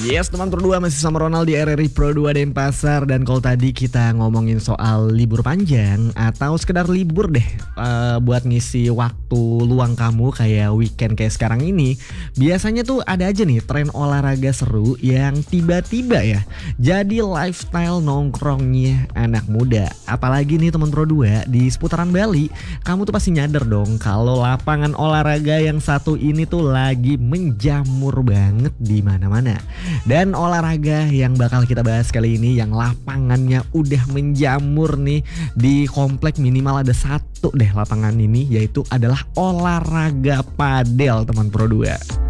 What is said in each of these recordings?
Yes, teman Pro 2 masih sama Ronald di RRI Pro 2 Denpasar. Dan kalau tadi kita ngomongin soal libur panjang atau sekedar libur deh, buat ngisi waktu luang kamu kayak weekend kayak sekarang ini, biasanya tuh ada aja nih tren olahraga seru yang tiba-tiba ya jadi lifestyle nongkrongnya anak muda. Apalagi nih teman Pro 2 di seputaran Bali, kamu tuh pasti nyadar dong kalau lapangan olahraga yang satu ini tuh lagi menjamur banget di mana-mana. Dan olahraga yang bakal kita bahas kali ini yang lapangannya udah menjamur nih di komplek, minimal ada satu deh lapangan ini, yaitu adalah olahraga padel teman Pro 2.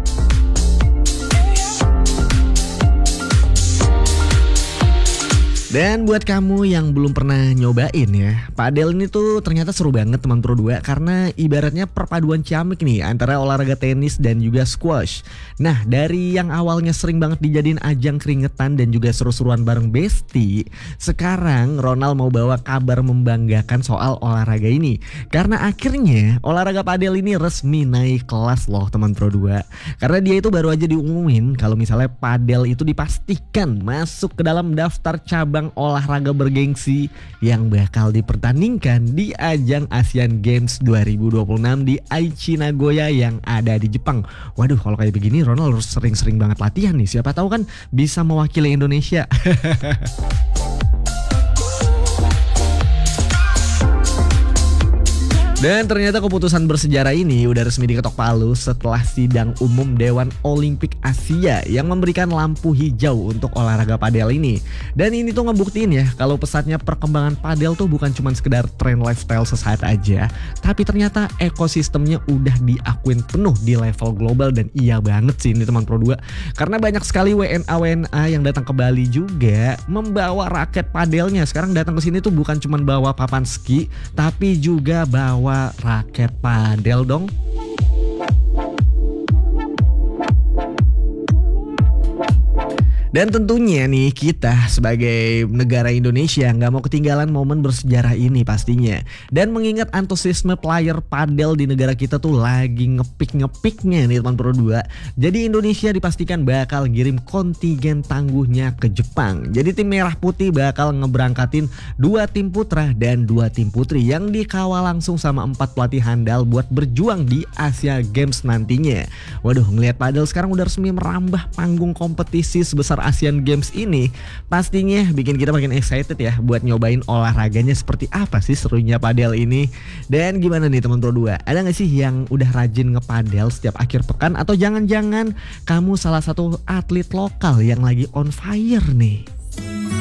Dan buat kamu yang belum pernah nyobain ya, padel ini tuh ternyata seru banget teman Pro 2 karena ibaratnya perpaduan ciamik nih antara olahraga tenis dan juga squash. Nah, dari yang awalnya sering banget dijadiin ajang keringetan dan juga seru-seruan bareng Besti, sekarang Ronald mau bawa kabar membanggakan soal olahraga ini. Karena akhirnya olahraga padel ini resmi naik kelas loh teman Pro 2. Karena dia itu baru aja diumumin kalau misalnya padel itu dipastikan masuk ke dalam daftar cabang olahraga bergengsi yang bakal dipertandingkan di ajang Asian Games 2026 di Aichi Nagoya yang ada di Jepang. Waduh, kalau kayak begini Ronald harus sering-sering banget latihan nih, siapa tahu kan bisa mewakili Indonesia. Dan ternyata keputusan bersejarah ini udah resmi diketok palu setelah sidang umum Dewan Olimpik Asia yang memberikan lampu hijau untuk olahraga padel ini. Dan ini tuh ngebuktiin ya kalau pesatnya perkembangan padel tuh bukan cuma sekedar tren lifestyle sesaat aja, tapi ternyata ekosistemnya udah diakuin penuh di level global. Dan iya banget sih ini teman Pro 2, karena banyak sekali WNA yang datang ke Bali juga membawa raket padelnya. Sekarang datang ke sini tuh bukan cuma bawa papan ski, tapi juga bawa raket padel dong. Dan tentunya nih kita sebagai negara Indonesia nggak mau ketinggalan momen bersejarah ini pastinya. Dan mengingat antusiasme player padel di negara kita tuh lagi ngepik-ngepiknya nih teman Pro 2. Jadi Indonesia dipastikan bakal ngirim kontingen tangguhnya ke Jepang. Jadi tim merah putih bakal ngeberangkatin 2 tim putra dan 2 tim putri yang dikawal langsung sama 4 pelatih handal buat berjuang di Asia Games nantinya. Waduh, ngelihat padel sekarang udah resmi merambah panggung kompetisi sebesar Asian Games ini, pastinya bikin kita makin excited ya buat nyobain olahraganya seperti apa sih serunya padel ini. Dan gimana nih teman Pro 2, ada gak sih yang udah rajin ngepadel setiap akhir pekan, atau jangan-jangan kamu salah satu atlet lokal yang lagi on fire nih?